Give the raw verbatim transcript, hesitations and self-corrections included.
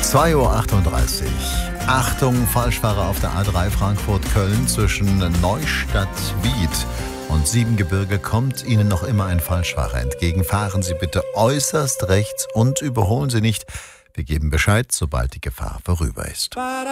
zwei Uhr achtunddreißig. Achtung, Falschfahrer auf der A drei Frankfurt-Köln zwischen Neustadt-Wied und Siebengebirge kommt Ihnen noch immer ein Falschfahrer entgegen. Fahren Sie bitte äußerst rechts und überholen Sie nicht. Wir geben Bescheid, sobald die Gefahr vorüber ist.